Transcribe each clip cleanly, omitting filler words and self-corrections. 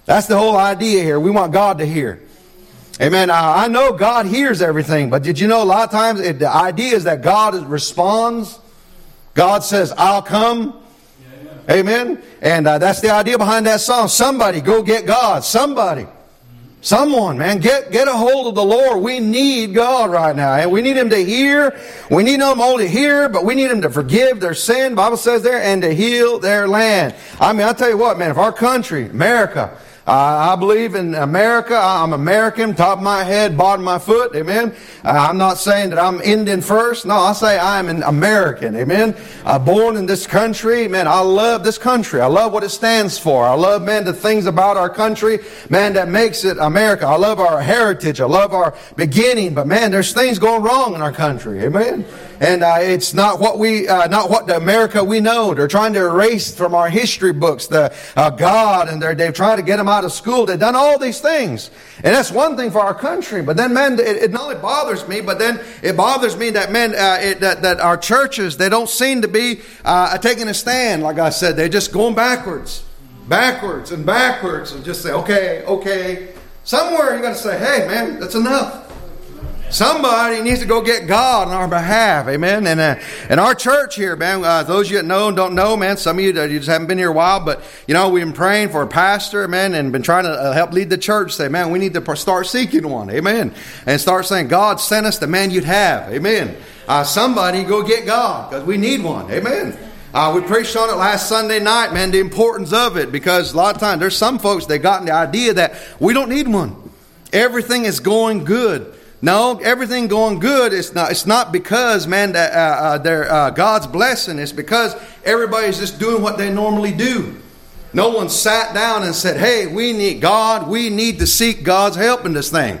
That's the whole idea here. We want God to hear. Amen. I know God hears everything, but did you know a lot of times the idea is that God responds. God says, I'll come. Amen. And that's the idea behind that song. Somebody go get God. Somebody. Someone, man, get a hold of the Lord. We need God right now. And we need Him to hear. We need Him only to hear, but we need Him to forgive their sin, the Bible says there, and to heal their land. I mean, I'll tell you what, man, if our country, America, I believe in America. I'm American, top of my head, bottom of my foot. Amen. I'm not saying that I'm Indian first. No, I say I'm an American. Amen. Born in this country. Man, I love this country. I love what it stands for. I love, man, the things about our country, man, that makes it America. I love our heritage. I love our beginning. But, man, there's things going wrong in our country. Amen. And it's not what the America we know. They're trying to erase from our history books the God, and they've tried to get them out of school. They've done all these things, and that's one thing for our country. But then, man, it not only bothers me, but then it bothers me that, man, that our churches, they don't seem to be taking a stand. Like I said, they're just going backwards, and just say, okay. Somewhere you got to say, hey, man, that's enough. Somebody needs to go get God on our behalf. Amen. And our church here, man, those of you that know and don't know, man, some of you just haven't been here a while, but, you know, we've been praying for a pastor, man, and been trying to help lead the church. Say, man, we need to start seeking one. Amen. And start saying, God sent us the man you'd have. Amen. Somebody go get God, because we need one. Amen. We preached on it last Sunday night, man, the importance of it, because a lot of times there's some folks that got the idea that we don't need one. Everything is going good. No, everything going good. It's not because, man, that they're God's blessing. It's because everybody's just doing what they normally do. No one sat down and said, "Hey, we need God. We need to seek God's help in this thing."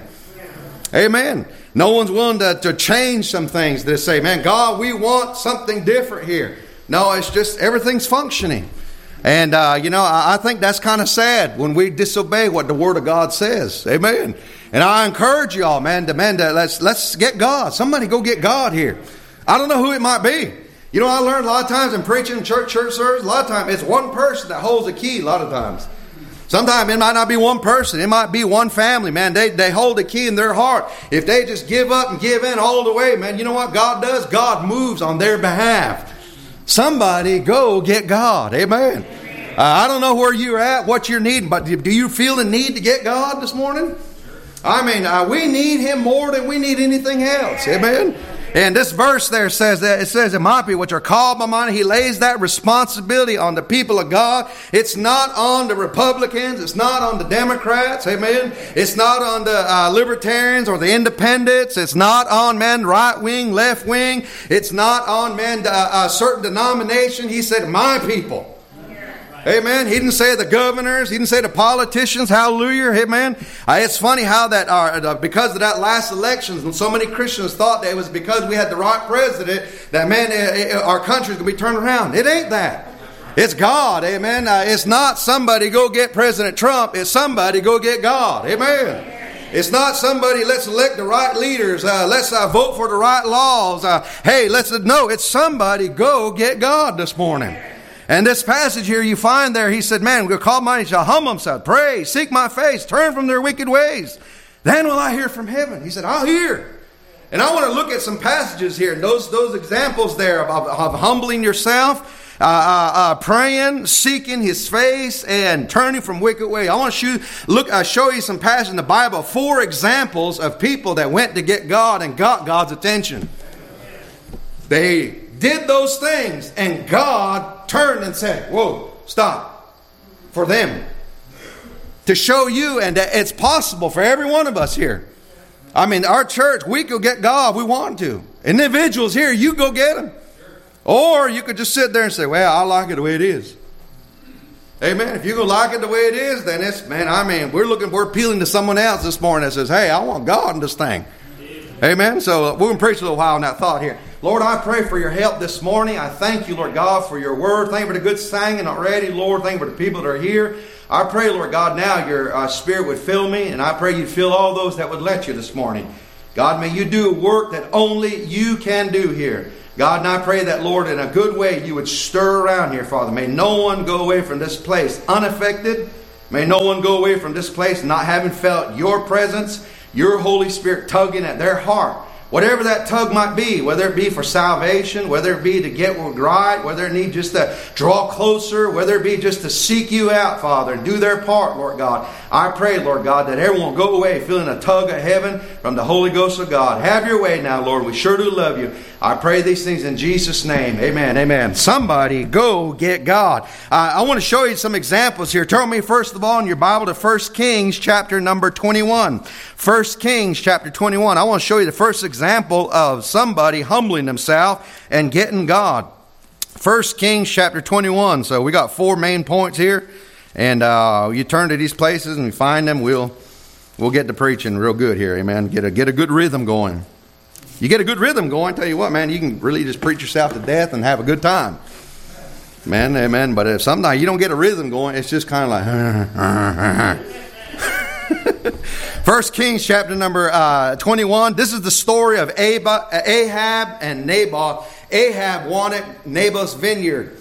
Amen. No one's willing to change some things. They say, "Man, God, we want something different here." No, it's just everything's functioning. And I think that's kind of sad when we disobey what the Word of God says. Amen. And I encourage you all, man, let's get God. Somebody go get God here. I don't know who it might be. You know, I learned a lot of times in preaching church service, a lot of times it's one person that holds the key a lot of times. Sometimes it might not be one person. It might be one family, man. They hold the key in their heart. If they just give up and give in all the way, man, you know what God does? God moves on their behalf. Somebody go get God. Amen. I don't know where you're at, what you're needing, but do you feel the need to get God this morning? I mean, we need Him more than we need anything else. Amen. And this verse there says that it says, "In my people which are called by mine," He lays that responsibility on the people of God. It's not on the Republicans. It's not on the Democrats. Amen. It's not on the libertarians or the independents. It's not on, man, right wing, left wing. It's not on, man, a certain denomination. He said, "My people." Amen. He didn't say the governors. He didn't say the politicians. Hallelujah. Amen. It's funny how that because of that last elections, when so many Christians thought that it was because we had the right president that, man, our country's going to be turned around. It ain't that. It's God. Amen. It's not somebody go get President Trump. It's somebody go get God. Amen. It's not somebody, let's elect the right leaders. Let's vote for the right laws. No, it's somebody go get God this morning. And this passage here you find there, He said, man, we'll call mine, shall humble himself, pray, seek my face, turn from their wicked ways. Then will I hear from heaven. He said, I'll hear. And I want to look at some passages here, and those examples there of humbling yourself, praying, seeking His face, and turning from wicked ways. I want to show you some passages in the Bible, 4 examples of people that went to get God and got God's attention. They did those things, and God turned and said, whoa, stop, for them. To show you, and that it's possible for every one of us here. I mean, our church, we could get God if we want to. Individuals here, you go get Him. Or you could just sit there and say, well, I like it the way it is. Amen. If you go like it the way it is, then it's, man, I mean, we're appealing to someone else this morning that says, hey, I want God in this thing. Amen. So we're going to preach a little while on that thought here. Lord, I pray for your help this morning. I thank you, Lord God, for your word. Thank you for the good singing already, Lord. Thank you for the people that are here. I pray, Lord God, now your Spirit would fill me, and I pray you'd fill all those that would let you this morning. God, may you do a work that only you can do here. God, and I pray that, Lord, in a good way, you would stir around here, Father. May no one go away from this place unaffected. May no one go away from this place not having felt your presence, your Holy Spirit tugging at their heart. Whatever that tug might be, whether it be for salvation, whether it be to get right, whether it need just to draw closer, whether it be just to seek you out, Father, and do their part, Lord God. I pray, Lord God, that everyone will go away feeling a tug of heaven from the Holy Ghost of God. Have your way now, Lord. We sure do love you. I pray these things in Jesus' name. Amen. Amen. Somebody go get God. I want to show you some examples here. Turn me first of all in your Bible to 1 Kings chapter number 21. 1 Kings chapter 21. I want to show you the first example of somebody humbling himself and getting God. 1 Kings chapter 21. So we got 4 main points here. And you turn to these places and you find them. We'll get to preaching real good here. Amen. Get a good rhythm going. You get a good rhythm going, tell you what, man, you can really just preach yourself to death and have a good time. Man, amen. But if sometimes you don't get a rhythm going, it's just kind of like... 1 Kings chapter number 21. This is the story of Ahab and Naboth. Ahab wanted Naboth's vineyard.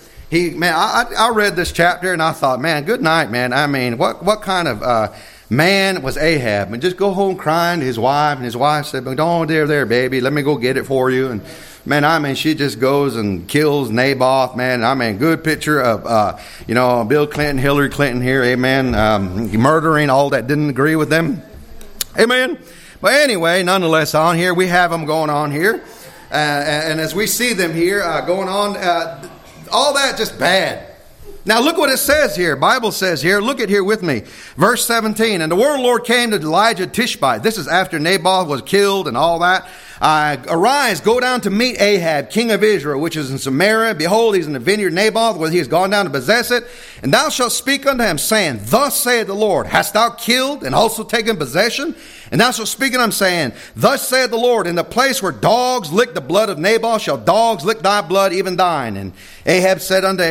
I read this chapter and I thought, man, good night, man. I mean, what kind of... man was Ahab, and just go home crying to his wife, and his wife said, "Don't there, baby, let me go get it for you." And man, I mean, she just goes and kills Naboth. Man, I mean, good picture of Bill Clinton, Hillary Clinton here, amen, murdering all that didn't agree with them, amen. But anyway, nonetheless, on here we have them going on here, and as we see them here going on, all that just bad. Now look what it says here. Bible says here, look at here with me. Verse 17. And the word of the Lord came to Elijah Tishbite. This is after Naboth was killed and all that. Arise, go down to meet Ahab, king of Israel, which is in Samaria. Behold, he's in the vineyard Naboth, where he has gone down to possess it. And thou shalt speak unto him, saying, Thus saith the Lord, hast thou killed and also taken possession? And thou shalt speak unto him, saying, Thus saith the Lord, in the place where dogs lick the blood of Naboth, shall dogs lick thy blood, even thine. And Ahab said unto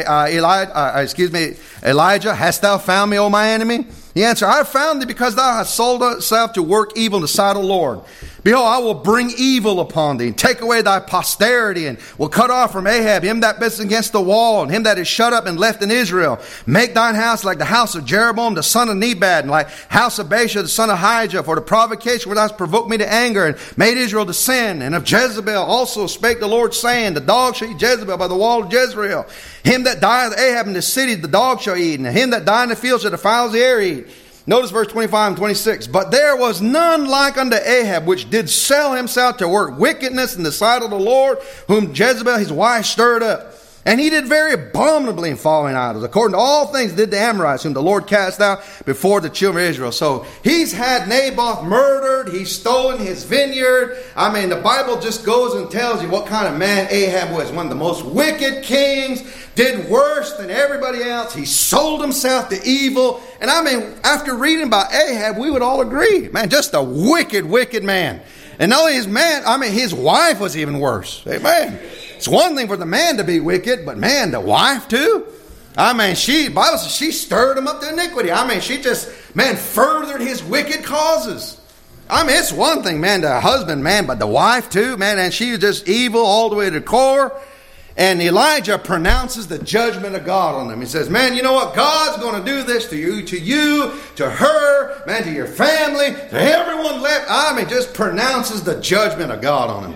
Elijah, Hast thou found me, O my enemy? He answered, I have found thee because thou hast sold thyself to work evil in the sight of the Lord. Behold, I will bring evil upon thee, and take away thy posterity, and will cut off from Ahab him that bids against the wall, and him that is shut up and left in Israel. Make thine house like the house of Jeroboam the son of Nebat, and like house of Baasha the son of Ahijah, for the provocation where thou hast provoked me to anger, and made Israel to sin. And of Jezebel also spake the Lord, saying, The dog shall eat Jezebel by the wall of Jezreel. Him that dieth Ahab in the city, the dog shall eat, and him that dieth in the field shall the fowls of the air eat. Notice verse 25 and 26. But there was none like unto Ahab, which did sell himself to work wickedness in the sight of the Lord, whom Jezebel his wife stirred up. And he did very abominably in following idols, according to all things did the Amorites, whom the Lord cast out before the children of Israel. So he's had Naboth murdered. He's stolen his vineyard. I mean, the Bible just goes and tells you what kind of man Ahab was. One of the most wicked kings, did worse than everybody else. He sold himself to evil. And I mean, after reading about Ahab, we would all agree, man, just a wicked, wicked man. And not only his man, I mean, his wife was even worse. Amen. It's one thing for the man to be wicked, but man, the wife too? I mean, Bible says she stirred him up to iniquity. I mean, she just, man, furthered his wicked causes. I mean, it's one thing, man, the husband, man, but the wife too, man, and she was just evil all the way to the core. And Elijah pronounces the judgment of God on them. He says, man, you know what? God's going to do this to you, to her, man, to your family, to everyone left. I mean, just pronounces the judgment of God on them.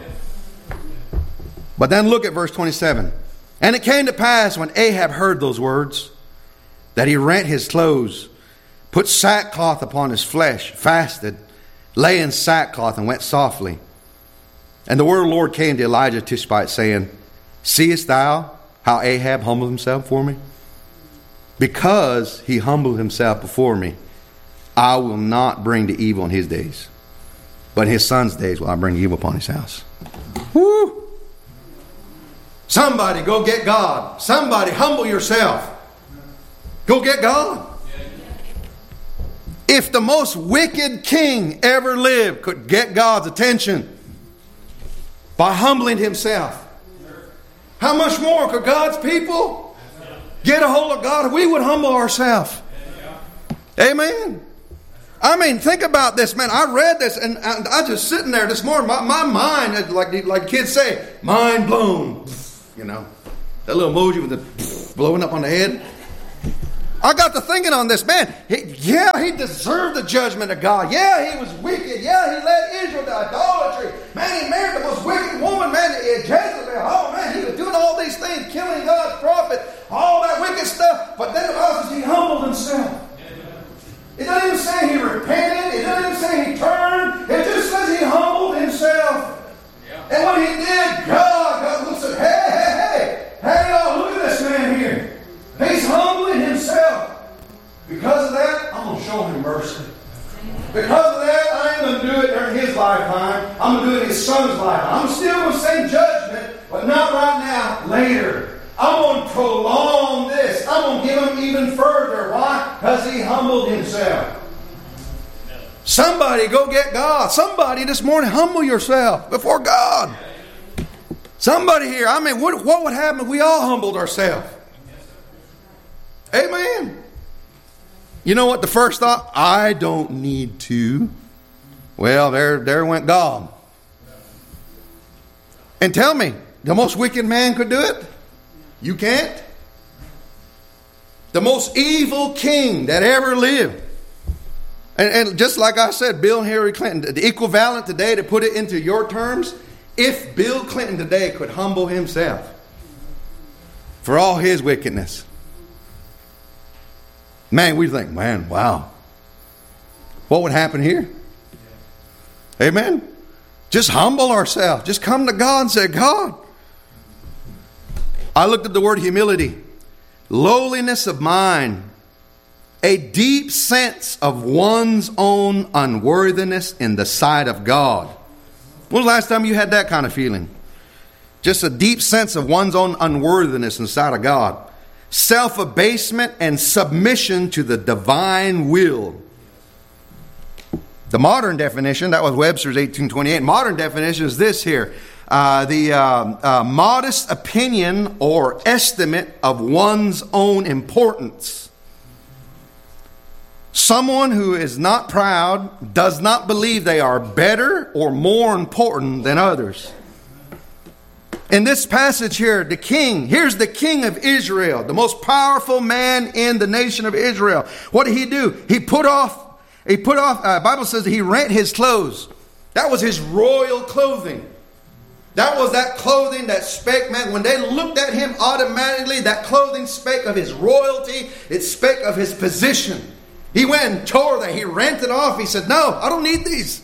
But then look at verse 27. And it came to pass when Ahab heard those words, that he rent his clothes, put sackcloth upon his flesh, fasted, lay in sackcloth, and went softly. And the word of the Lord came to Elijah Tishbite, saying, Seest thou how Ahab humbled himself before me? Because he humbled himself before me, I will not bring the evil in his days, but in his son's days will I bring evil upon his house. Woo! Somebody go get God. Somebody humble yourself. Go get God. If the most wicked king ever lived could get God's attention by humbling himself, how much more could God's people get a hold of God if we would humble ourselves? Amen. I mean, think about this, man. I read this and I was just sitting there this morning. My mind, like kids say, mind blown. You know, that little emoji with the blowing up on the head. I got to thinking on this, man. He deserved the judgment of God. Yeah, he was wicked. Yeah, he led Israel to idolatry. Man, he married the most wicked woman, man, Jezebel. Oh, man, he was doing all these things, killing God's prophet, all that wicked stuff. But then it was he humbled himself. It doesn't even say he repented. It doesn't even say he turned. It just says he humbled himself. And when he did, God looks at, hey, y'all, look at this man here. He's humbling himself. Because of that, I'm going to show him mercy. Because of that, I ain't going to do it during his lifetime. I'm going to do it in his son's lifetime. I'm still going to say judgment, but not right now, later. I'm going to prolong this. I'm going to give him even further. Why? Because he humbled himself. Somebody go get God. Somebody this morning, humble yourself before God. Somebody here, what would happen if we all humbled ourselves? Amen. You know what the first thought? I don't need to. Well, there went God. And tell me, the most wicked man could do it? You can't? The most evil king that ever lived. And just like I said, Bill and Hillary Clinton, the equivalent today, to put it into your terms, if Bill Clinton today could humble himself for all his wickedness, man, we think, man, wow. What would happen here? Amen? Just humble ourselves. Just come to God and say, God. I looked at the word humility. Lowliness of mind. A deep sense of one's own unworthiness in the sight of God. When was the last time you had that kind of feeling? Just a deep sense of one's own unworthiness in the sight of God. Self-abasement and submission to the divine will. The modern definition, that was Webster's 1828. Modern definition is this here. The modest opinion or estimate of one's own importance. Someone who is not proud, does not believe they are better or more important than others. In this passage here, here's the king of Israel, the most powerful man in the nation of Israel. What did he do? He put off, Bible says that he rent his clothes. That was his royal clothing. That was that clothing that spake, man. When they looked at him automatically, that clothing spake of his royalty. It spake of his position. He went and tore that. He rent it off. He said, no, I don't need these.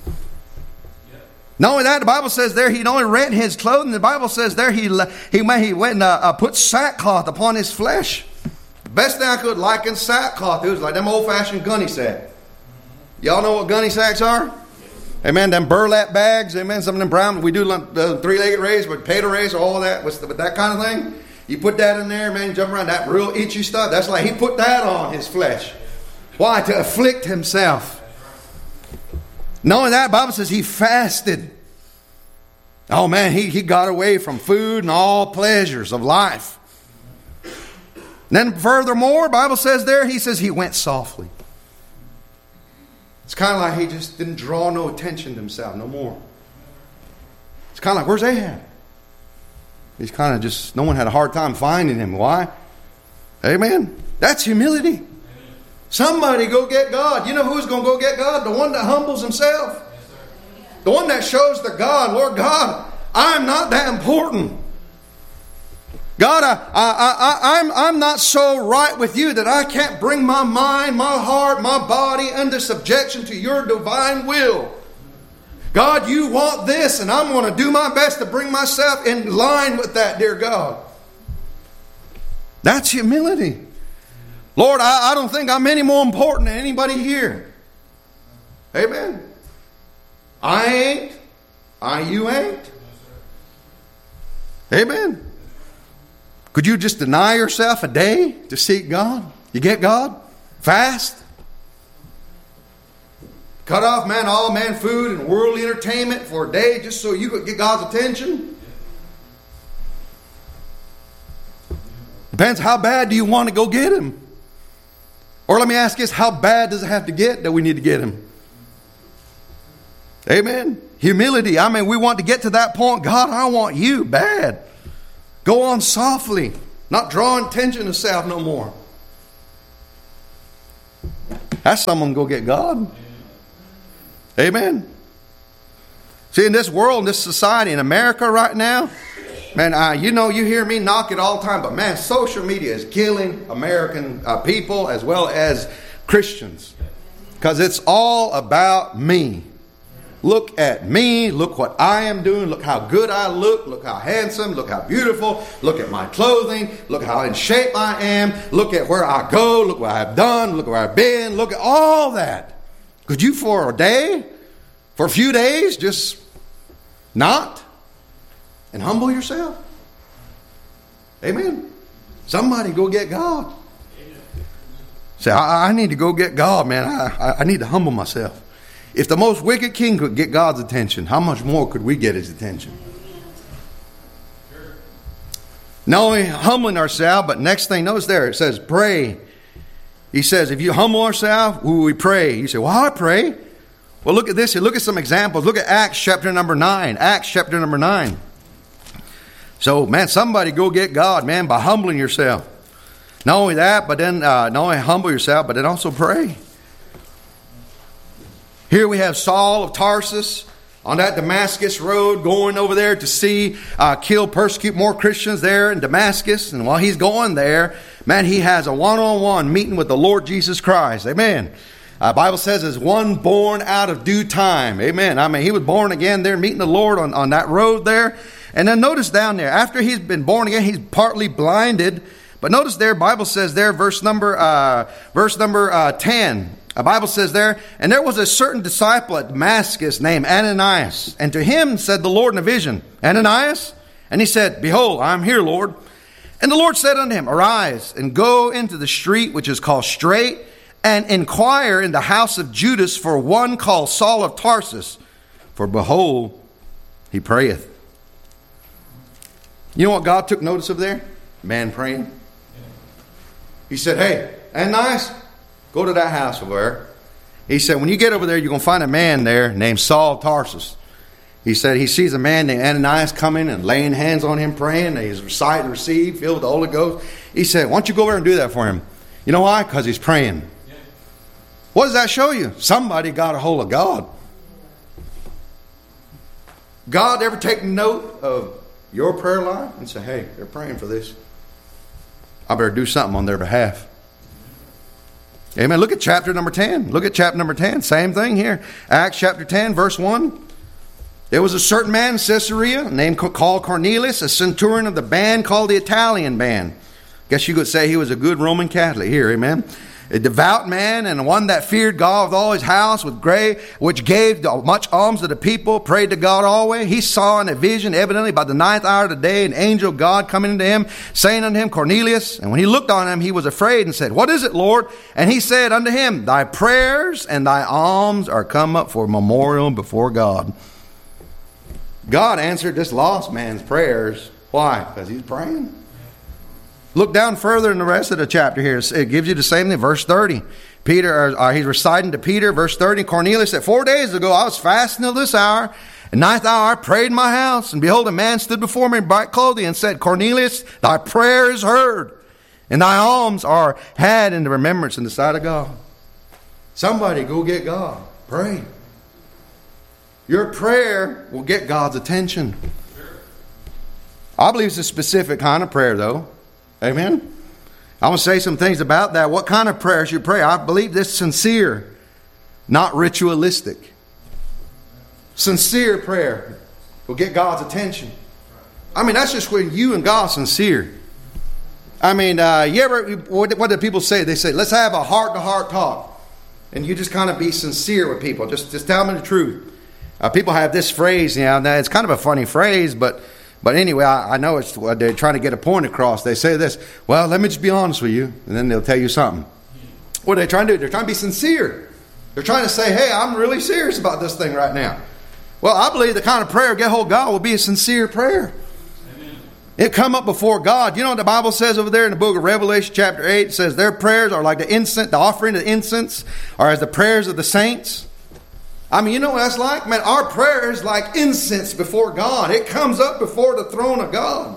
Not only that, the Bible says there he'd only rent his clothing. The Bible says there he went and put sackcloth upon his flesh. The best thing I could liken sackcloth, it was like them old-fashioned gunny sack. Y'all know what gunny sacks are? Amen. Them burlap bags. Amen. Some of them brown. We do the three-legged race with potato race, all that with that kind of thing. You put that in there, man. Jump around that real itchy stuff. That's like he put that on his flesh. Why? To afflict himself. Knowing that, the Bible says he fasted. Oh man, he got away from food and all pleasures of life. And then furthermore, the Bible says there, he says he went softly. It's kind of like he just didn't draw no attention to himself no more. It's kind of like, where's Ahab? He's kind of just, no one had a hard time finding him. Why? Amen. That's humility. Somebody go get God. You know who's going to go get God? The one that humbles himself. The one that shows to God, Lord God, I'm not that important. God, I'm not so right with you that I can't bring my mind, my heart, my body under subjection to your divine will. God, you want this, and I'm going to do my best to bring myself in line with that, dear God. That's humility. Lord, I don't think I'm any more important than anybody here. Amen. I ain't. You ain't. Amen. Could you just deny yourself a day to seek God? You get God? Fast? Cut off, man, all man food and worldly entertainment for a day just so you could get God's attention? Depends how bad do you want to go get Him? Or let me ask this, how bad does it have to get that we need to get Him? Amen. Humility. I mean, we want to get to that point. God, I want you bad. Go on softly. Not drawing attention to self no more. That's someone go get God. Amen. See, in this world, in this society, in America right now, man, you hear me knock it all the time, but man, social media is killing American people as well as Christians. Because it's all about me. Look at me. Look what I am doing. Look how good I look. Look how handsome. Look how beautiful. Look at my clothing. Look how in shape I am. Look at where I go. Look what I've done. Look where I've been. Look at all that. Could you for a day, for a few days, just not and humble yourself? Amen. Somebody go get God. Say, I need to go get God, man. I need to humble myself. If the most wicked king could get God's attention, how much more could we get his attention? Not only humbling ourselves, but next thing, notice there, it says pray. He says, if you humble ourselves, we pray. You say, well, I pray. Well, look at this here. Look at some examples. Look at Acts chapter number 9. Acts chapter number 9. So, man, somebody go get God, man, by humbling yourself. Not only that, but then not only humble yourself, but then also pray. Here we have Saul of Tarsus on that Damascus road going over there to see, kill, persecute more Christians there in Damascus. And while he's going there, man, he has a one-on-one meeting with the Lord Jesus Christ. Amen. Bible says as one born out of due time. Amen. I mean, he was born again there meeting the Lord on that road there. And then notice down there, after he's been born again, he's partly blinded. But notice there, Bible says there, verse number 10. The Bible says there, and there was a certain disciple at Damascus named Ananias. And to him said the Lord in a vision, Ananias? And he said, behold, I am here, Lord. And the Lord said unto him, arise and go into the street which is called Straight, and inquire in the house of Judas for one called Saul of Tarsus. For behold, he prayeth. You know what God took notice of there? Man praying. He said, hey, Ananias, go to that house over there. He said, when you get over there, you're going to find a man there named Saul of Tarsus. He said he sees a man named Ananias coming and laying hands on him, praying. And he's reciting and received, filled with the Holy Ghost. He said, why don't you go over and do that for him? You know why? Because he's praying. What does that show you? Somebody got a hold of God. God ever take note of your prayer life and say, hey, they're praying for this. I better do something on their behalf. Amen. Look at chapter number 10. Look at chapter number 10. Same thing here. Acts chapter 10, verse 1. There was a certain man in Caesarea named called Cornelius, a centurion of the band called the Italian band. Guess you could say he was a good Roman Catholic here. Amen. A devout man and one that feared God with all his house, which gave much alms to the people, prayed to God always. He saw in a vision, evidently by the 9th hour of the day, an angel of God coming into him, saying unto him, Cornelius. And when he looked on him, he was afraid and said, what is it, Lord? And he said unto him, thy prayers and thy alms are come up for memorial before God. God answered this lost man's prayers. Why? Because he's praying. Look down further in the rest of the chapter here. It gives you the same thing. Verse 30. He's reciting to Peter. Verse 30. Cornelius said, 4 days ago I was fasting till this hour. And 9th hour I prayed in my house. And behold, a man stood before me in bright clothing and said, Cornelius, thy prayer is heard. And thy alms are had in the remembrance in the sight of God. Somebody go get God. Pray. Your prayer will get God's attention. I believe it's a specific kind of prayer though. Amen. I want to say some things about that. What kind of prayer should you pray? I believe this sincere, not ritualistic. Sincere prayer will get God's attention. I mean, that's just when you and God are sincere. I mean, what do people say? They say, let's have a heart-to-heart talk. And you just kind of be sincere with people. Just tell them the truth. People have this phrase, it's kind of a funny phrase, but anyway, I know it's they're trying to get a point across. They say this, well, let me just be honest with you. And then they'll tell you something. What are they trying to do? They're trying to be sincere. They're trying to say, hey, I'm really serious about this thing right now. Well, I believe the kind of prayer get hold of God will be a sincere prayer. Amen. It come up before God. You know what the Bible says over there in the book of Revelation chapter 8? It says their prayers are like the incense, the offering of incense, or as the prayers of the saints. I mean, you know what that's like? Man, our prayer is like incense before God. It comes up before the throne of God.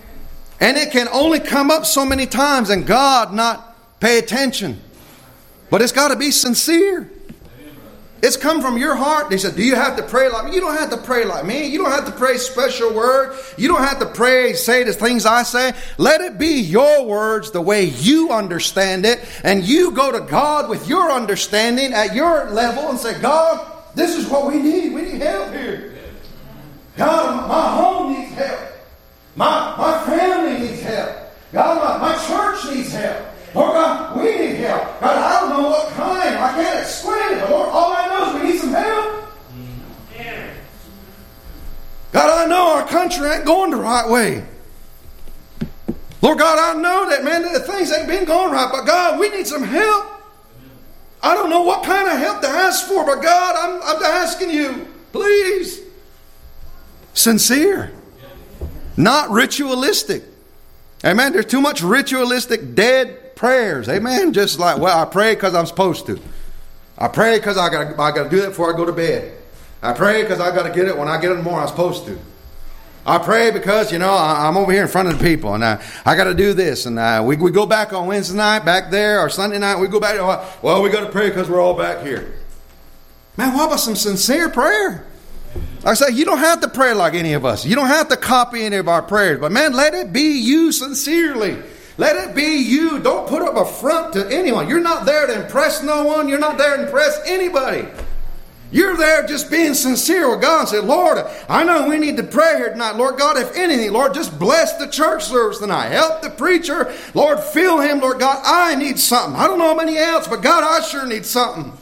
And it can only come up so many times and God not pay attention. But it's got to be sincere. It's come from your heart. They said, do you have to pray like me? You don't have to pray like me. You don't have to pray special word. You don't have to pray, say the things I say. Let it be your words the way you understand it. And you go to God with your understanding at your level and say, God, this is what we need. We need help here. God, my home needs help. My family needs help. God, my church needs help. Lord God, we need help. God, I don't know what kind. I can't explain it. But Lord, all I know is we need some help. God, I know our country ain't going the right way. Lord God, I know that, man, that things ain't been going right. But God, we need some help. I don't know what kind of help to ask for. But God, I'm asking you, please. Sincere. Not ritualistic. Amen. There's too much ritualistic dead prayers. Amen. Just like, well, I pray because I'm supposed to. I pray because I got to do that before I go to bed. I pray because I got to get it when I get in the morning. I'm supposed to. I pray because, I'm over here in front of the people and I got to do this. And we go back on Wednesday night back there or Sunday night. We go back. Well, we got to pray because we're all back here. Man, what about some sincere prayer? Like I say, you don't have to pray like any of us. You don't have to copy any of our prayers. But man, let it be you sincerely. Let it be you. Don't put up a front to anyone. You're not there to impress no one. You're not there to impress anybody. You're there just being sincere with God and say, Lord, I know we need to pray here tonight. Lord God, if anything, Lord, just bless the church service tonight. Help the preacher. Lord, fill him. Lord God, I need something. I don't know about anyone else, but God, I sure need something.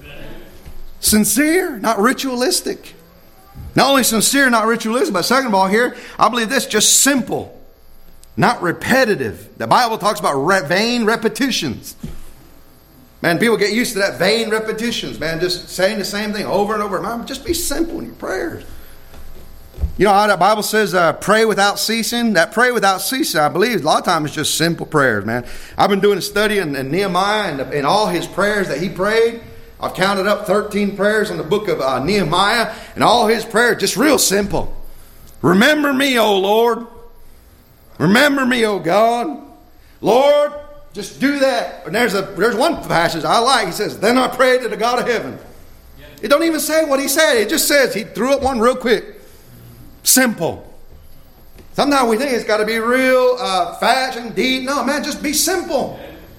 Sincere, not ritualistic. Not only sincere, not ritualistic, but second of all here, I believe this, just simple. Not repetitive. The Bible talks about vain repetitions. Man, people get used to that vain repetitions, man, just saying the same thing over and over. Man, just be simple in your prayers. You know how the Bible says pray without ceasing? That pray without ceasing, I believe, a lot of times it's just simple prayers, man. I've been doing a study in Nehemiah and all his prayers that he prayed. I've counted up 13 prayers in the book of Nehemiah, and all his prayers just real simple. Remember me, O Lord. Remember me, O God. Lord, just do that. And there's one passage I like. He says, then I prayed to the God of heaven. It don't even say what he said. It just says he threw up one real quick. Simple. Sometimes we think it's got to be real fast and deep. No, man, just be simple.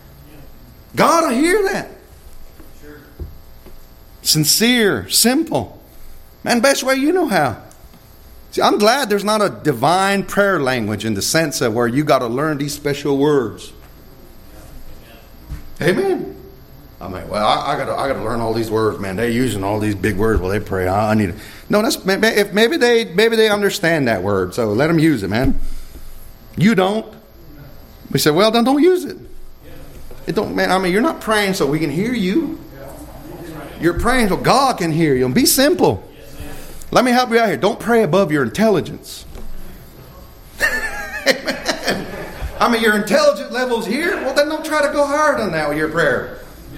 God will hear that. Sincere, simple. Man, best way you know how. See, I'm glad there's not a divine prayer language in the sense of where you got to learn these special words. Amen. I'm like, well, I got to learn all these words, man. They're using all these big words while they pray. I need it. No, that's if maybe they understand that word, so let them use it, man. You don't. We say, well, then don't use it. It don't, man. I mean, you're not praying so we can hear you. You're praying so God can hear you. And be simple. Let me help you out here. Don't pray above your intelligence. Amen. I mean, your intelligence level's here. Well, then don't try to go higher than that with your prayer.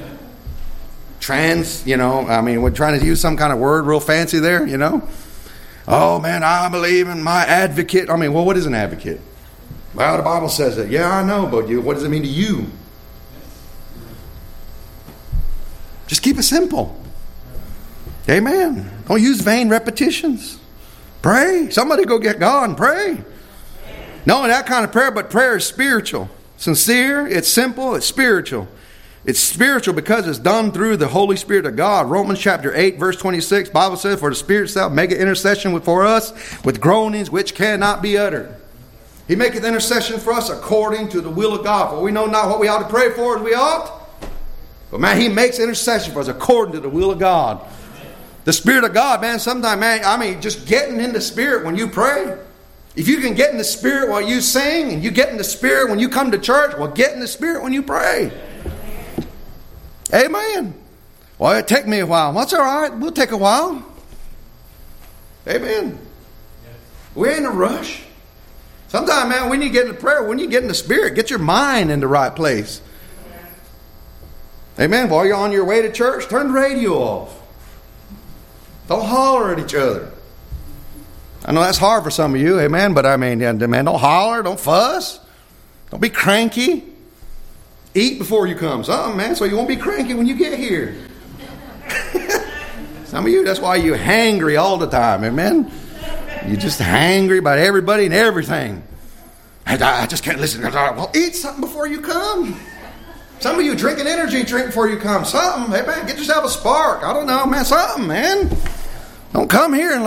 We're trying to use some kind of word real fancy there, Oh, man, I believe in my advocate. I mean, well, what is an advocate? Well, the Bible says it. Yeah, I know, but what does it mean to you? Just keep it simple. Amen. Don't use vain repetitions. Pray. Somebody go get God and pray. No, that kind of prayer, but prayer is spiritual. Sincere, it's simple, it's spiritual. It's spiritual because it's done through the Holy Spirit of God. Romans chapter 8, verse 26, Bible says, for the Spirit itself maketh intercession for us with groanings which cannot be uttered. He maketh intercession for us according to the will of God. For we know not what we ought to pray for as we ought. But man, He makes intercession for us according to the will of God. The Spirit of God, man, sometimes, man, just getting in the Spirit when you pray. If you can get in the Spirit while you sing, and you get in the Spirit when you come to church, well, get in the Spirit when you pray. Amen. Well, it take me a while. That's all right. We'll take a while. Amen. We ain't in a rush. Sometimes, man, when you get into prayer, when you get in the Spirit, get your mind in the right place. Amen. While you're on your way to church, turn the radio off. Don't holler at each other. I know that's hard for some of you, amen, but man, don't holler, don't fuss, don't be cranky. Eat before you come. Something, man, so you won't be cranky when you get here. Some of you, that's why you're hangry all the time. Amen. You're just hangry about everybody and everything. I just can't listen. Well, eat something before you come. Some of you drink an energy drink before you come. Something. Hey, man, get yourself a spark. I don't know, man. Something, man. Don't come here and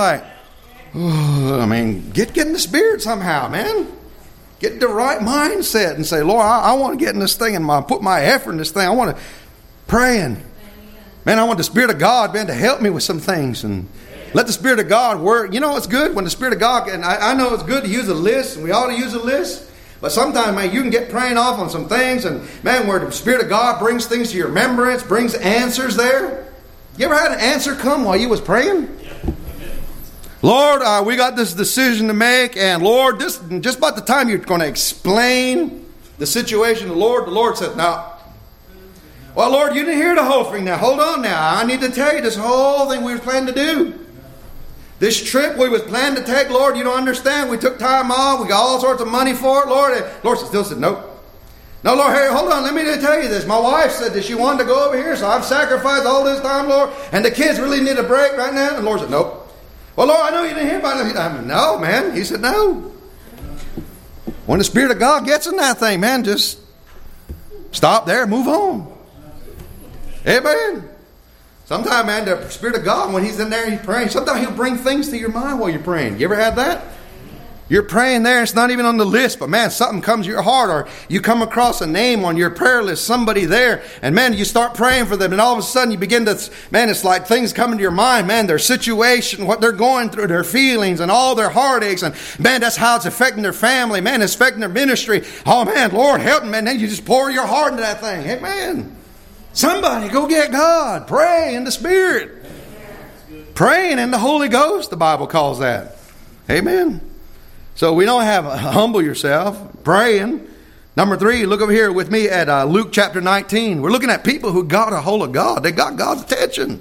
get in the spirit somehow, man. Get the right mindset and say, Lord, I want to get in this thing and put my effort in this thing. I want to pray. Man, I want the Spirit of God, man, to help me with some things. And let the Spirit of God work. You know, it's good when the Spirit of God, and I know it's good to use a list, and we ought to use a list. But sometimes, man, you can get praying off on some things, and, man, where the Spirit of God brings things to your remembrance, brings answers there. You ever had an answer come while you was praying? Lord, we got this decision to make, and Lord, just about the time you're going to explain the situation to the Lord said, no. Well, Lord, you didn't hear the whole thing. Now, hold on now. I need to tell you this whole thing we were planning to do. This trip we was planning to take, Lord, you don't understand. We took time off. We got all sorts of money for it, Lord. And Lord still said, nope. No, Lord, hey, hold on. Let me tell you this. My wife said that she wanted to go over here, so I've sacrificed all this time, Lord. And the kids really need a break right now. And the Lord said, nope. Well, Lord, I know you didn't hear about it. No, man. He said, no. When the Spirit of God gets in that thing, man, just stop there, move on. Amen. Sometimes, man, the Spirit of God, when He's in there, He's praying. Sometimes He'll bring things to your mind while you're praying. You ever had that? You're praying there, it's not even on the list, but man, something comes to your heart, or you come across a name on your prayer list, somebody there, and man, you start praying for them, and all of a sudden you begin to, man, it's like things come into your mind, man, their situation, what they're going through, their feelings, and all their heartaches, and man, that's how it's affecting their family, man, it's affecting their ministry. Oh man, Lord, help them, man, then you just pour your heart into that thing. Hey man, somebody go get God, pray in the Spirit. Praying in the Holy Ghost, the Bible calls that. Amen. So we don't have humble yourself, praying. Number 3, look over here with me at Luke chapter 19. We're looking at people who got a hold of God. They got God's attention.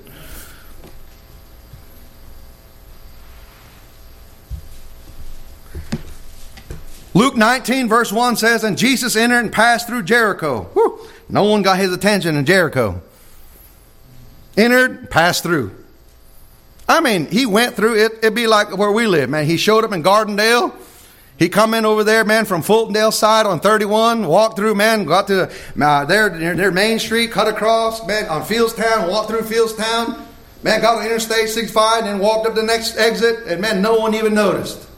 Luke 19 verse 1 says, and Jesus entered and passed through Jericho. Whew. No one got his attention in Jericho. Entered, passed through. I mean, he went through it. It'd be like where we live, man. He showed up in Gardendale. He come in over there, man, from Fultondale side on 31, walked through, man, got to their main street, cut across, man, on Fieldstown, walked through Fieldstown, man, got on Interstate 65, and then walked up the next exit, and man, no one even noticed.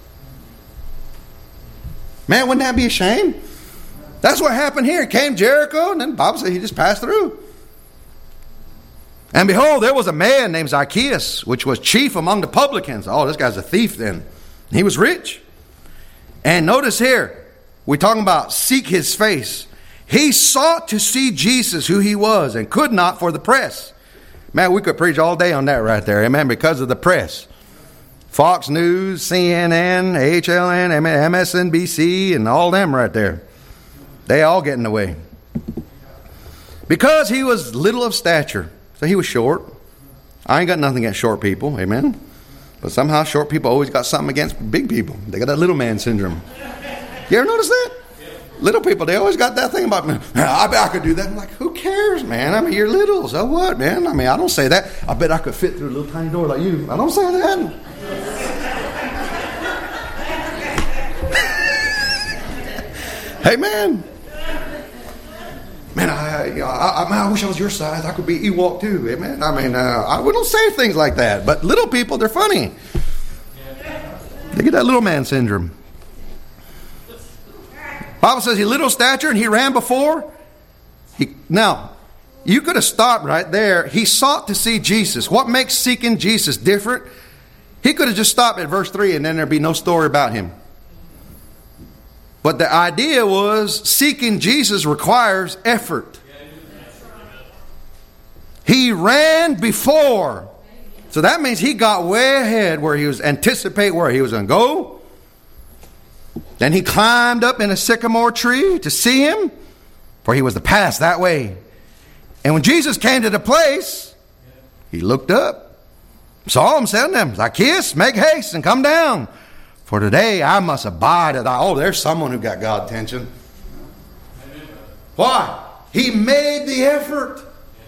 Man, wouldn't that be a shame? That's what happened here. Came Jericho, and then the Bible said he just passed through. And behold, there was a man named Zacchaeus, which was chief among the publicans. Oh, this guy's a thief then. He was rich. And notice here, we're talking about seek his face. He sought to see Jesus, who he was, and could not for the press. Man, we could preach all day on that right there. Amen. Because of the press. Fox News, CNN, HLN, MSNBC, and all them right there. They all get in the way. Because he was little of stature. So he was short. I ain't got nothing against short people. Amen. But somehow short people always got something against big people. They got that little man syndrome. You ever notice that? Little people, they always got that thing about, man, I bet I could do that. I'm like, who cares, man? I mean, you're little. So what, man? I mean, I don't say that. I bet I could fit through a little tiny door like you. I don't say that. Hey, man. Man, I wish I was your size. I could be Ewok too. Amen. I mean, we don't say things like that. But little people, they're funny. They get that little man syndrome. Bible says he little stature and he ran before. Now, you could have stopped right there. He sought to see Jesus. What makes seeking Jesus different? He could have just stopped at verse 3 and then there'd be no story about him. But the idea was seeking Jesus requires effort. He ran before. So that means he got way ahead where he was anticipate where he was going to go. Then he climbed up in a sycamore tree to see him, for he was to pass that way. And when Jesus came to the place, he looked up, saw him, said to him, Zacchaeus, make haste and come down. For today I must abide at thy... Oh, there's someone who got God's attention. Why? He made the effort.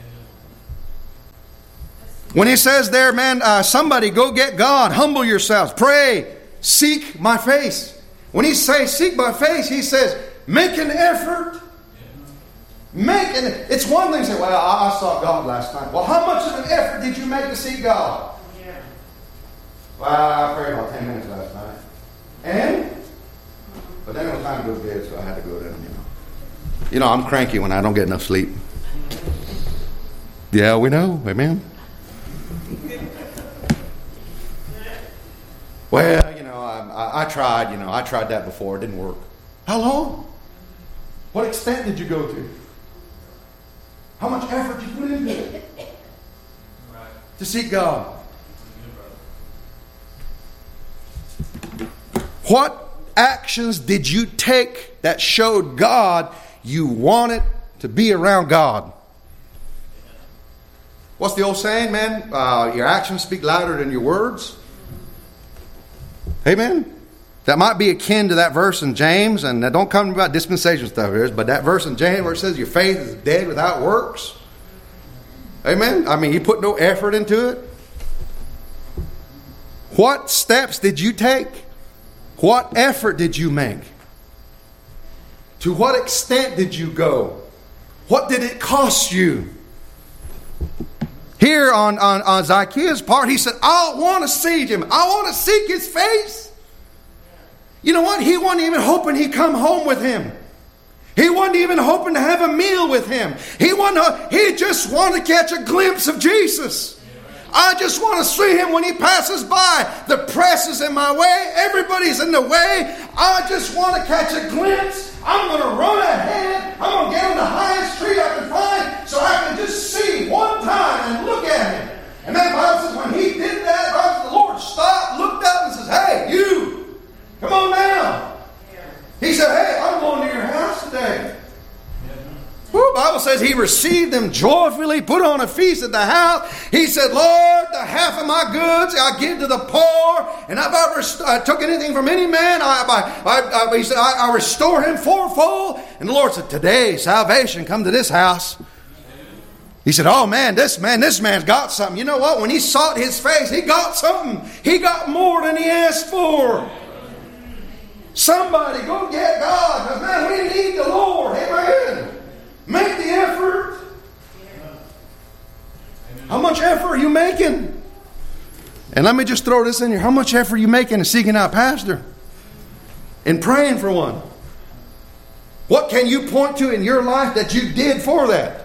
When he says there, man, somebody go get God, humble yourselves, pray, seek my face. When he says seek my face, he says make an effort. It's one thing to say, well, I sought God last night. Well, how much of an effort did you make to seek God? Well, I prayed about 10 minutes last night. And? But then it was time to go to bed, so I had to go to them, You know, I'm cranky when I don't get enough sleep. Yeah, we know. Amen. Well, I tried, I tried that before. It didn't work. How long? What extent did you go to? How much effort you put into it? To seek God. What actions did you take that showed God you wanted to be around God? What's the old saying, man? Your actions speak louder than your words. Amen? That might be akin to that verse in James, and that don't come about dispensation stuff here, but that verse in James where it says your faith is dead without works. Amen? I mean, you put no effort into it. What steps did you take? What effort did you make? To what extent did you go? What did it cost you? Here on Zacchaeus' part, he said, I want to see him. I want to seek his face. You know what? He wasn't even hoping he'd come home with him. He wasn't even hoping to have a meal with him. He just wanted to catch a glimpse of Jesus. I just want to see him when he passes by. The press is in my way. Everybody's in the way. I just want to catch a glimpse. I'm going to run ahead. I'm going to get on the highest tree I can find so I can just see one time and look at him. And that Bible says when he did that, the Lord stopped, looked up and says, hey, you, come on down. He said, hey, I'm going to your house today. The Bible says he received them joyfully, put on a feast at the house. He said, Lord, the half of my goods I give to the poor. And if I ever took anything from any man, he said, I restore him fourfold. And the Lord said, today salvation come to this house. He said, oh man, this man's got something. You know what? When he sought his face, he got something. He got more than he asked for. Somebody go get God. Because man, we need the Lord. Amen. Make the effort. How much effort are you making? And let me just throw this in here. How much effort are you making in seeking out a pastor? And praying for one? What can you point to in your life that you did for that?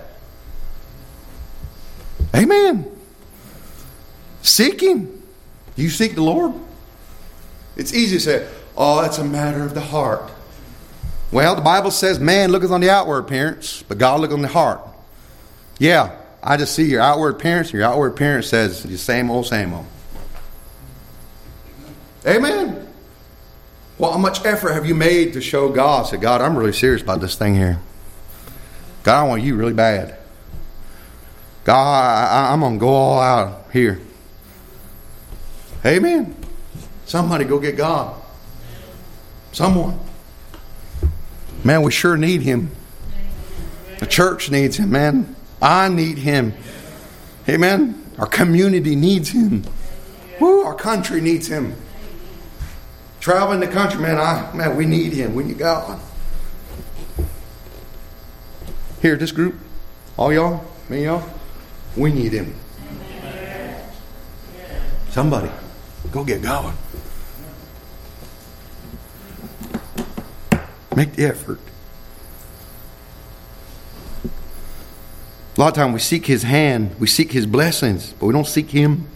Amen. Seeking. You seek the Lord? It's easy to say, oh, it's a matter of the heart. Well, the Bible says man looketh on the outward appearance, but God looketh on the heart. Yeah, I just see your outward appearance, and your outward appearance says the same old, same old. Amen. Well, how much effort have you made to show God? Say, God, I'm really serious about this thing here. God, I want you really bad. God, I'm going to go all out here. Amen. Somebody go get God. Someone. Man, we sure need him. The church needs him, man. I need him. Amen. Our community needs him. Woo, our country needs him. Traveling the country, man, we need him. We need God. Here, this group, all y'all, me, y'all, we need him. Somebody, go get God. Make the effort. A lot of times we seek his hand, we seek his blessings, but we don't seek him.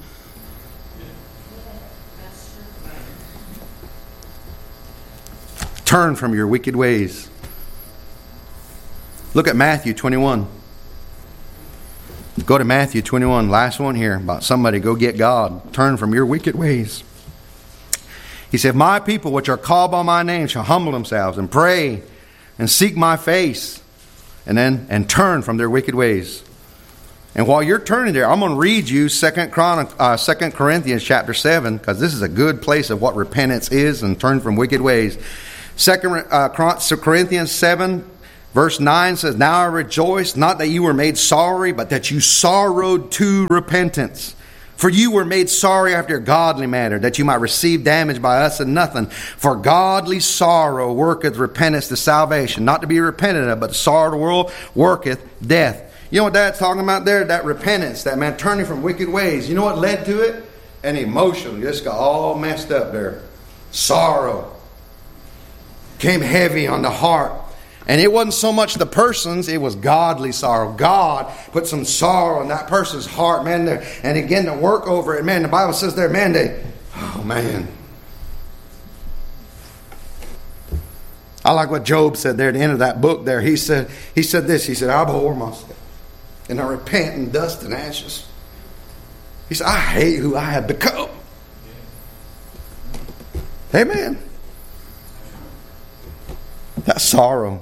Turn from your wicked ways. Look at Matthew 21. Go to Matthew 21, last one here, about somebody go get God. Turn from your wicked ways. He said, my people which are called by my name shall humble themselves and pray and seek my face and turn from their wicked ways. And while you're turning there, I'm going to read you 2 Corinthians chapter 7, because this is a good place of what repentance is and turn from wicked ways. 2 Corinthians 7, Verse 9 says, now I rejoice, not that you were made sorry, but that you sorrowed to repentance. For you were made sorry after a godly manner, that you might receive damage by us and nothing. For godly sorrow worketh repentance to salvation, not to be repented of, but the sorrow of the world worketh death. You know what that's talking about there? That repentance, that man turning from wicked ways. You know what led to it? An emotion just got all messed up there. Sorrow came heavy on the heart. And it wasn't so much the person's, it was godly sorrow. God put some sorrow in that person's heart, man, and again to work over it. Man, the Bible says there, man, I like what Job said there at the end of that book there. He said this, he said, I abhor myself, and I repent in dust and ashes. He said, I hate who I have become. Amen. That sorrow.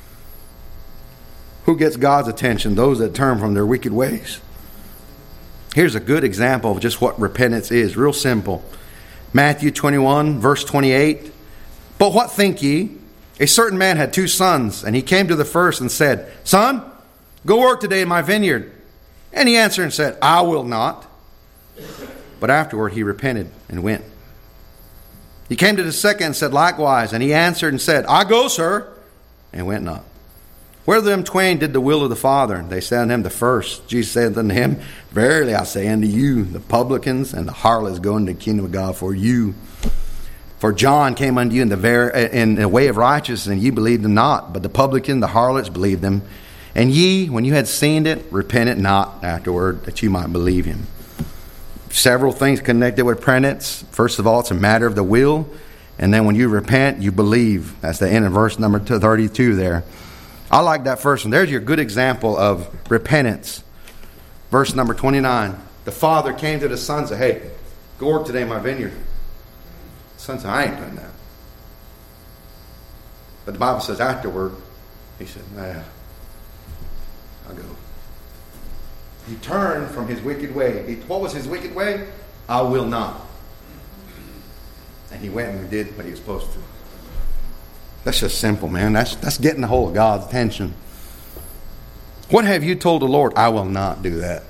Who gets God's attention? Those that turn from their wicked ways. Here's a good example of just what repentance is. Real simple. Matthew 21, verse 28. But what think ye? A certain man had 2 sons, and he came to the first and said, Son, go work today in my vineyard. And he answered and said, I will not. But afterward he repented and went. He came to the second and said likewise, and he answered and said, I go, sir, and went not. Whether of them twain did the will of the Father? They said unto him, the first. Jesus said unto him, verily I say unto you, the publicans and the harlots go into the kingdom of God for you. For John came unto you in the way of righteousness, and ye believed him not. But the publican, the harlots, believed him. And ye, when you had seen it, repented not afterward, that you might believe him. Several things connected with repentance. First of all, it's a matter of the will. And then when you repent, you believe. That's the end of verse number 32 there. I like that first one. There's your good example of repentance. Verse number 29. The father came to the son and said, hey, go work today in my vineyard. The son said, I ain't done that. But the Bible says afterward, he said, I'll go. He turned from his wicked way. What was his wicked way? I will not. And he went and did what he was supposed to. That's just simple, man. That's getting a hold of God's attention. What have you told the Lord? I will not do that.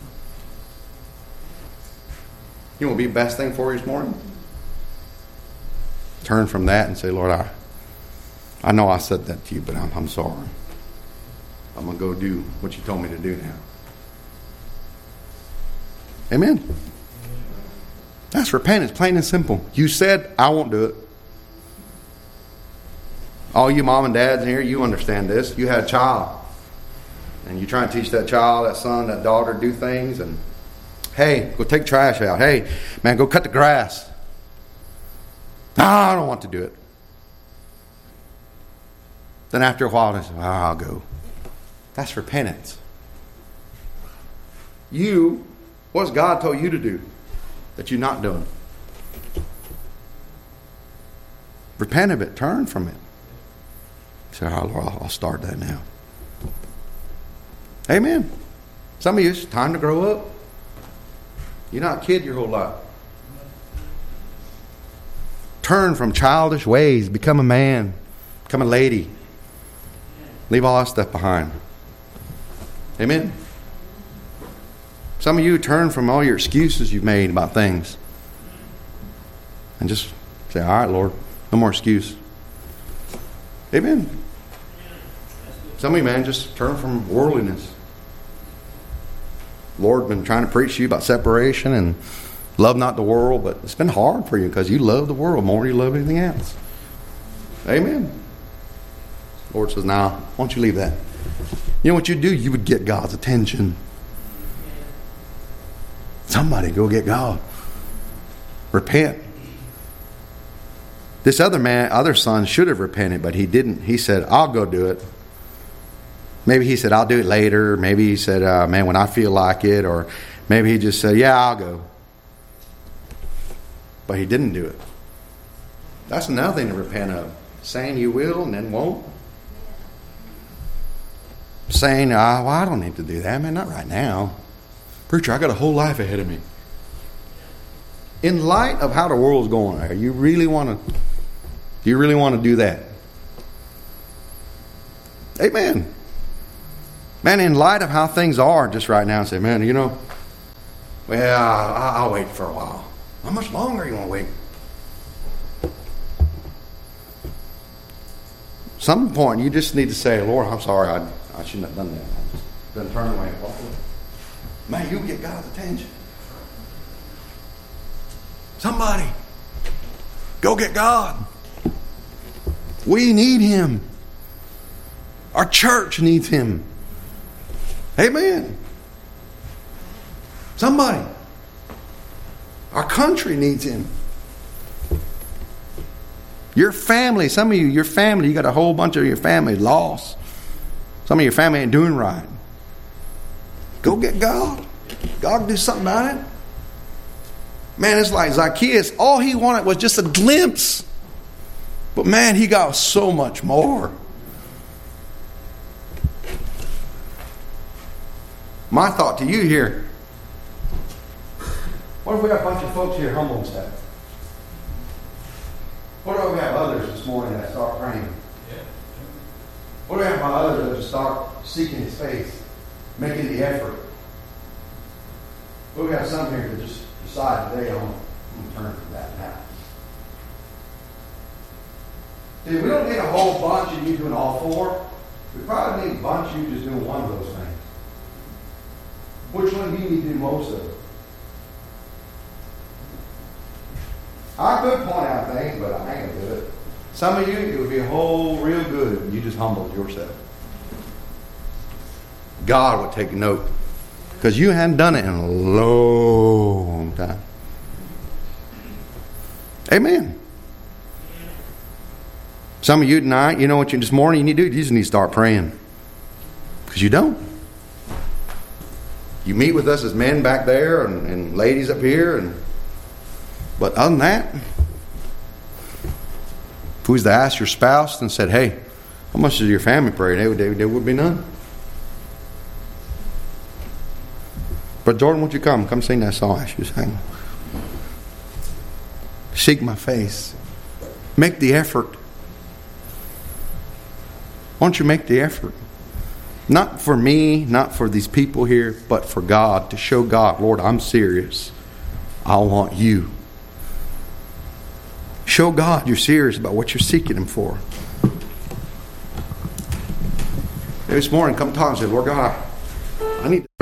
You know what would be the best thing for you this morning? Turn from that and say, Lord, I know I said that to you, but I'm sorry. I'm going to go do what you told me to do now. Amen. That's repentance, plain and simple. You said, I won't do it. All you mom and dads in here, you understand this. You had a child. And you try and teach that child, that son, that daughter do things. And, hey, go take the trash out. Hey, man, go cut the grass. No, I don't want to do it. Then after a while, they say, I'll go. That's repentance. What's God told you to do that you're not doing? Repent of it. Turn from it. Say, Lord, I'll start that now. Amen. Some of you, it's time to grow up. You're not a kid your whole life. Turn from childish ways. Become a man. Become a lady. Leave all that stuff behind. Amen. Some of you turn from all your excuses you've made about things. And just say, all right, Lord, no more excuse. Amen. Some of you, man, just turn from worldliness. Lord been trying to preach to you about separation and love not the world, but it's been hard for you because you love the world more than you love anything else. Amen. Lord says, now, why don't you leave that? You know what you'd do? You would get God's attention. Somebody go get God. Repent. This other son should have repented, but he didn't. He said, I'll go do it. Maybe he said, I'll do it later. Maybe he said, man, when I feel like it. Or maybe he just said, yeah, I'll go. But he didn't do it. That's another thing to repent of. Saying you will and then won't. Saying, well, I don't need to do that, man, not right now. Preacher, I got a whole life ahead of me. In light of how the world's going, do you really want to do that? Amen. Man, in light of how things are just right now, say, man, well, I'll wait for a while. How much longer you want to wait? Some point you just need to say, Lord, I'm sorry, I shouldn't have done that. I just done turn away and walk away. Man, you get God's attention. Somebody, go get God. We need Him. Our church needs Him. Amen. Somebody, our country needs Him. Your family, some of you, your family, you got a whole bunch of your family lost. Some of your family ain't doing right. Go get God. God can do something about it. Man, it's like Zacchaeus. All he wanted was just a glimpse. But man, he got so much more. My thought to you here. What if we got a bunch of folks here humble and stuff? What do we have others this morning that start praying? What do we have others that just start seeking His face, making the effort? What do we have some here that just decide today I'm going to turn from that now? See, we don't need a whole bunch of you doing all four. We probably need a bunch of you just doing one of those things. Which one do you need to do most of? I could point out things, but I ain't going to do it. Some of you, it would be a whole real good if you just humbled yourself. God would take note. Because you hadn't done it in a long time. Amen. Some of you tonight, you know what this morning you need to do? You just need to start praying. Because you don't. You meet with us as men back there and ladies up here. But other than that, if we was to ask your spouse and said, hey, how much does your family pray? There would be none. But Jordan, won't you come? Come sing that song as you sing. Seek my face. Make the effort. Why don't you make the effort? Not for me, not for these people here, but for God, to show God, Lord, I'm serious. I want you. Show God you're serious about what you're seeking Him for. This morning, come talk and say, Lord God, I need to